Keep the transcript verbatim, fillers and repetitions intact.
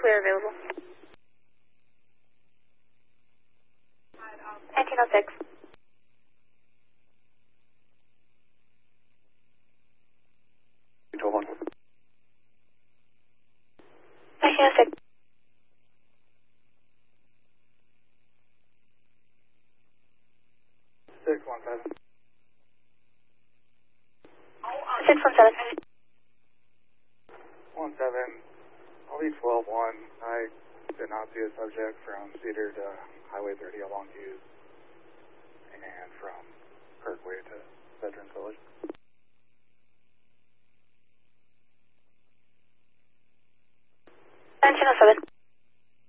clear available. nineteen oh six. twelve one. nineteen oh six. six one seven. six one seven. one seven. I'll be twelve one. I did not see a subject from Cedar to Highway thirty along Hughes and from Kirkway to Veterans Village. nineteen oh seven.